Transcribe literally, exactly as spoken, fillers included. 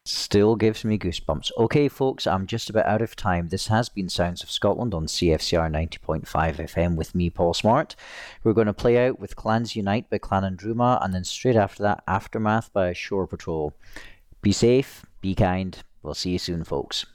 Still gives me goosebumps. Okay, folks, I'm just about out of time. This has been Sounds of Scotland on C F C R ninety point five F M with me, Paul Smart. We're going to play out with Clans Unite by Clan and Druma, and then straight after that, Aftermath by Shore Patrol. Be safe, be kind. We'll see you soon, folks.